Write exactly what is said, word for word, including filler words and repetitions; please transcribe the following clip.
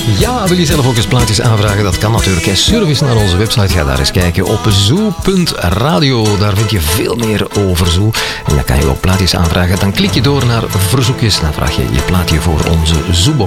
Ja, wil je zelf ook eens plaatjes aanvragen? Dat kan natuurlijk. Surf eens naar onze website. Ga daar eens kijken op zoo punt radio. Daar vind je veel meer over Zoo. En dan kan je ook plaatjes aanvragen. Dan klik je door naar verzoekjes. Dan vraag je je plaatje voor onze Zoobox.